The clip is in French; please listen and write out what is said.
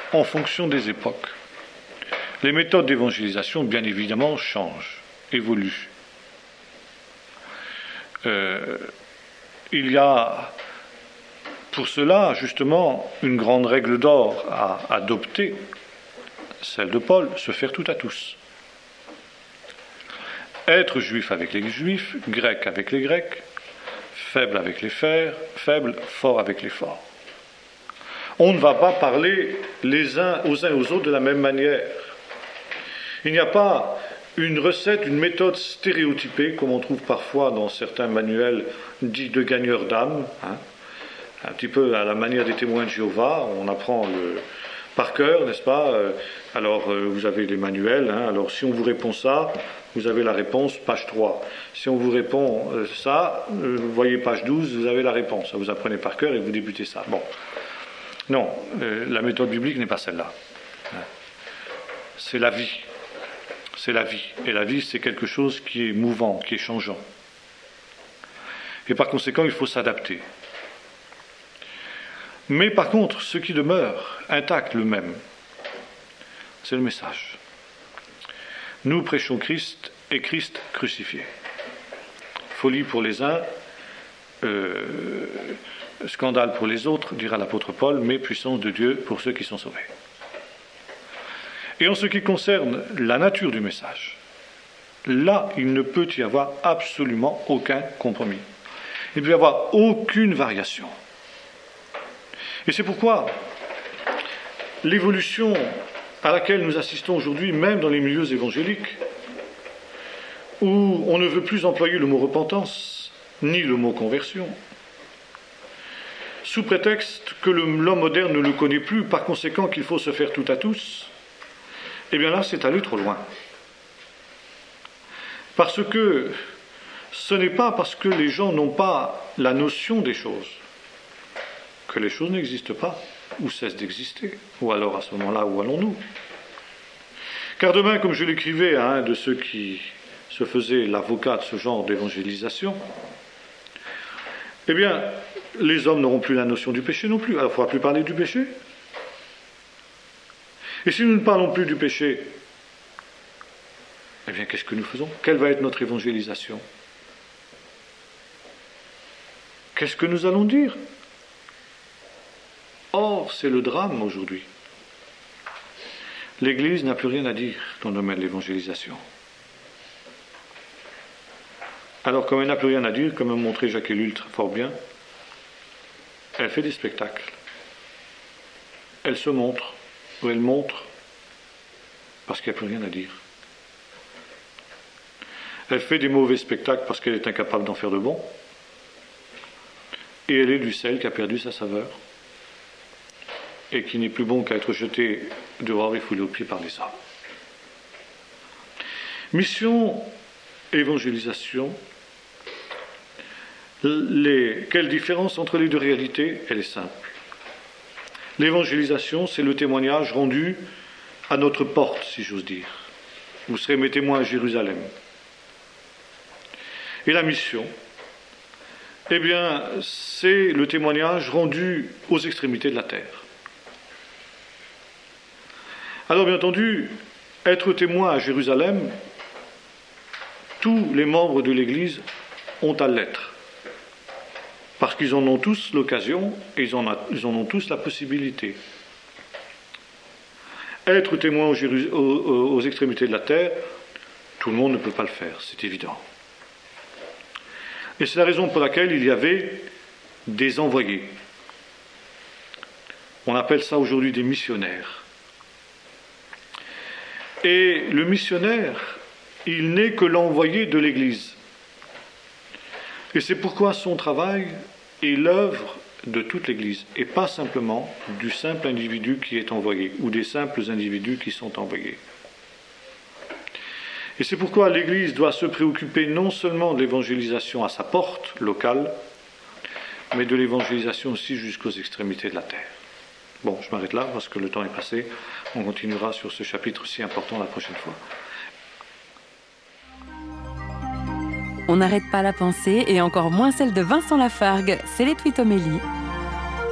en fonction des époques. Les méthodes d'évangélisation, bien évidemment, changent, évoluent. Il y a pour cela, justement, une grande règle d'or à adopter, celle de Paul, se faire tout à tous. Être juif avec les juifs, grec avec les grecs, faible avec les faibles, fort avec les forts. On ne va pas parler les uns aux autres de la même manière. Il n'y a pas une recette, une méthode stéréotypée, comme on trouve parfois dans certains manuels dits de gagneurs d'âme, un petit peu à la manière des témoins de Jéhovah. On apprend par cœur, n'est-ce pas? Alors, vous avez les manuels. Alors, si on vous répond ça, vous avez la réponse, page 3. Si on vous répond ça, vous voyez page 12, vous avez la réponse. Vous apprenez par cœur et vous débutez ça. Bon. Non, la méthode biblique n'est pas celle-là. C'est la vie. C'est la vie. Et la vie, c'est quelque chose qui est mouvant, qui est changeant. Et par conséquent, il faut s'adapter. Mais par contre, ce qui demeure intact, le même, c'est le message. Nous prêchons Christ et Christ crucifié. Folie pour les uns, scandale pour les autres, dira l'apôtre Paul, mais puissance de Dieu pour ceux qui sont sauvés. Et en ce qui concerne la nature du message, là, il ne peut y avoir absolument aucun compromis. Il ne peut y avoir aucune variation. Et c'est pourquoi l'évolution à laquelle nous assistons aujourd'hui, même dans les milieux évangéliques, où on ne veut plus employer le mot repentance, ni le mot conversion, sous prétexte que l'homme moderne ne le connaît plus, par conséquent qu'il faut se faire tout à tous, eh bien là, c'est aller trop loin. Parce que ce n'est pas parce que les gens n'ont pas la notion des choses que les choses n'existent pas, ou cessent d'exister, ou alors à ce moment-là, où allons-nous? Car demain, comme je l'écrivais à un de ceux qui se faisaient l'avocat de ce genre d'évangélisation, eh bien, les hommes n'auront plus la notion du péché non plus, alors il ne faudra plus parler du péché. Et si nous ne parlons plus du péché, eh bien, qu'est-ce que nous faisons? Quelle va être notre évangélisation? Qu'est-ce que nous allons dire? Or, c'est le drame aujourd'hui. L'Église n'a plus rien à dire dans le domaine de l'évangélisation. Alors, comme elle n'a plus rien à dire, comme a montré Jacques Ellul très fort bien, elle fait des spectacles. Elle se montre, ou elle montre, parce qu'il n'y a plus rien à dire. Elle fait des mauvais spectacles parce qu'elle est incapable d'en faire de bons. Et elle est du sel qui a perdu sa saveur. Et qui n'est plus bon qu'à être jeté dehors et foulé aux pieds par les hommes. Mission, évangélisation. Quelle différence entre les deux réalités? Elle est simple. L'évangélisation, c'est le témoignage rendu à notre porte, si j'ose dire. Vous serez mes témoins à Jérusalem. Et la mission, eh bien, c'est le témoignage rendu aux extrémités de la terre. Alors, bien entendu, être témoin à Jérusalem, tous les membres de l'Église ont à l'être. Parce qu'ils en ont tous l'occasion et ils en ont tous la possibilité. Être témoin aux extrémités de la terre, tout le monde ne peut pas le faire, c'est évident. Et c'est la raison pour laquelle il y avait des envoyés. On appelle ça aujourd'hui des missionnaires. Et le missionnaire, il n'est que l'envoyé de l'Église. Et c'est pourquoi son travail est l'œuvre de toute l'Église, et pas simplement du simple individu qui est envoyé, ou des simples individus qui sont envoyés. Et c'est pourquoi l'Église doit se préoccuper non seulement de l'évangélisation à sa porte locale, mais de l'évangélisation aussi jusqu'aux extrémités de la terre. Bon, je m'arrête là parce que le temps est passé. On continuera sur ce chapitre si important la prochaine fois. On n'arrête pas la pensée, et encore moins celle de Vincent Lafargue. C'est les Tweetomélies.